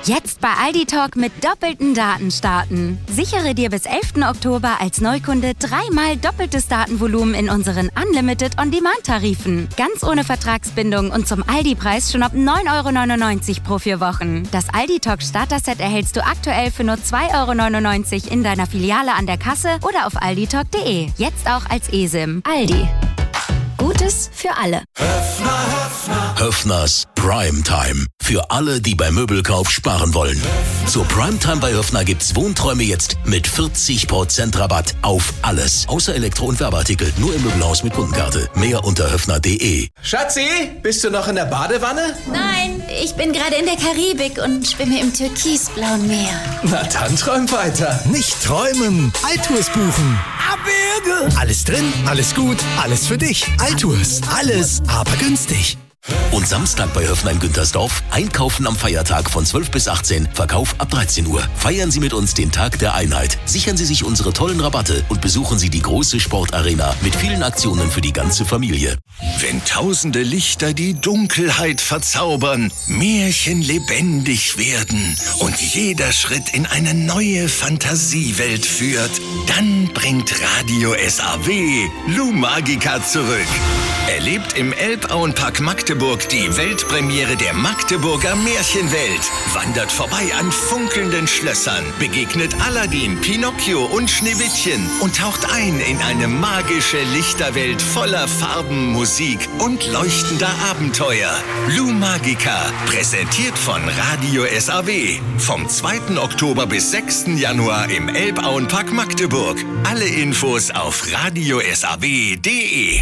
Jetzt bei Aldi Talk mit doppelten Daten starten. Sichere dir bis 11. Oktober als Neukunde 3-mal doppeltes Datenvolumen in unseren Unlimited On-Demand-Tarifen. Ganz ohne Vertragsbindung und zum Aldi-Preis schon ab 9,99 € pro 4 Wochen. Das Aldi Talk Starter-Set erhältst du aktuell für nur 2,99 € in deiner Filiale an der Kasse oder auf alditalk.de. Jetzt auch als eSIM. Aldi. Gutes für alle. Höffners Primetime. Für alle, die beim Möbelkauf sparen wollen. Zur Primetime bei Höffner gibt's Wohnträume jetzt mit 40% Rabatt auf alles. Außer Elektro- und Werbeartikel. Nur im Möbelhaus mit Kundenkarte. Mehr unter höffner.de. Schatzi, bist du noch in der Badewanne? Nein, ich bin gerade in der Karibik und schwimme im türkisblauen Meer. Na dann träum weiter. Nicht träumen, Altours buchen. Abwürge. Alles drin, alles gut, alles für dich. Altours, alles, aber günstig. Und Samstag bei Höffner in Güntersdorf. Einkaufen am Feiertag von 12 bis 18. Verkauf ab 13 Uhr. Feiern Sie mit uns den Tag der Einheit. Sichern Sie sich unsere tollen Rabatte und besuchen Sie die große Sportarena mit vielen Aktionen für die ganze Familie. Wenn tausende Lichter die Dunkelheit verzaubern, Märchen lebendig werden und jeder Schritt in eine neue Fantasiewelt führt, dann bringt Radio SAW Lou Magica zurück. Erlebt im Elbauenpark Magdeburg die Weltpremiere der Magdeburger Märchenwelt. Wandert vorbei an funkelnden Schlössern, begegnet Aladdin, Pinocchio und Schneewittchen und taucht ein in eine magische Lichterwelt voller Farben, Musik und leuchtender Abenteuer. Lou Magica, präsentiert von Radio SAW. Vom 2. Oktober bis 6. Januar im Elbauenpark Magdeburg. Alle Infos auf radiosaw.de.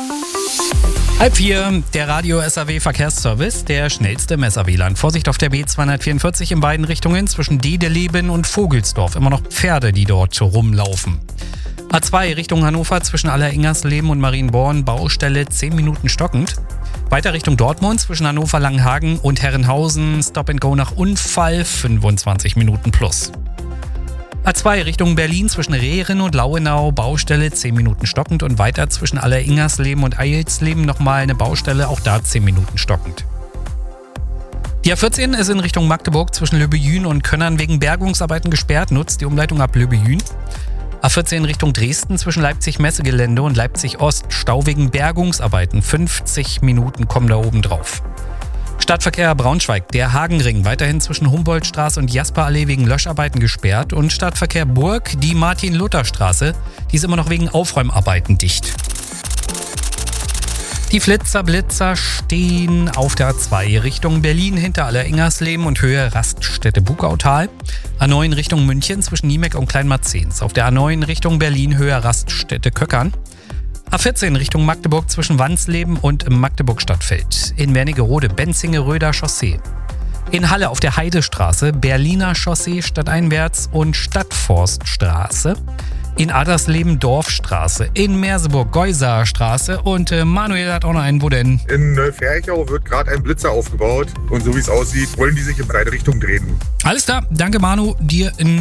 3:30, der Radio SAW Verkehrsservice, der schnellste im SAW-Land. Vorsicht auf der B244 in beiden Richtungen zwischen Dedeleben und Vogelsdorf. Immer noch Pferde, die dort rumlaufen. A2 Richtung Hannover zwischen Alleringers-Leben und Marienborn, Baustelle 10 Minuten stockend. Weiter Richtung Dortmund zwischen Hannover-Langenhagen und Herrenhausen, Stop and Go nach Unfall, 25 Minuten plus. A2 Richtung Berlin zwischen Rehren und Lauenau, Baustelle 10 Minuten stockend und weiter zwischen Alleringersleben und Eilsleben nochmal eine Baustelle, auch da 10 Minuten stockend. Die A14 ist in Richtung Magdeburg zwischen Löbejün und Könnern wegen Bergungsarbeiten gesperrt, nutzt die Umleitung ab Löbejün. A14 Richtung Dresden zwischen Leipzig-Messegelände und Leipzig-Ost, Stau wegen Bergungsarbeiten, 50 Minuten kommen da oben drauf. Stadtverkehr Braunschweig, der Hagenring, weiterhin zwischen Humboldtstraße und Jasperallee wegen Löscharbeiten gesperrt und Stadtverkehr Burg, die Martin-Luther-Straße, die ist immer noch wegen Aufräumarbeiten dicht. Die Blitzer stehen auf der A2 Richtung Berlin hinter Alleringersleben und Höhe Raststätte Bugautal. A9 Richtung München zwischen Niemeck und Kleinmarzens. Auf der A9 Richtung Berlin Höhe Raststätte Köckern. A14 Richtung Magdeburg zwischen Wansleben und Magdeburg-Stadtfeld. In Wernigerode Benzinge-Röder Chaussee. In Halle auf der Heidestraße Berliner Chaussee stadteinwärts und Stadtforststraße. In Adlersleben Dorfstraße. In Merseburg Geuser Straße. Und Manuel hat auch noch einen, wo denn? In Ferchau wird gerade ein Blitzer aufgebaut. Und so wie es aussieht, wollen die sich in beide Richtungen drehen. Alles klar, danke Manu. Dir in